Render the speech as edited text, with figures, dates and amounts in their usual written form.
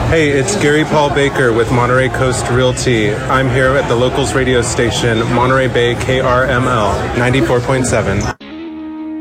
Hey, it's Gary Paul Baker with Monterey Coast Realty. I'm here at the locals radio station, Monterey Bay KRML 94.7.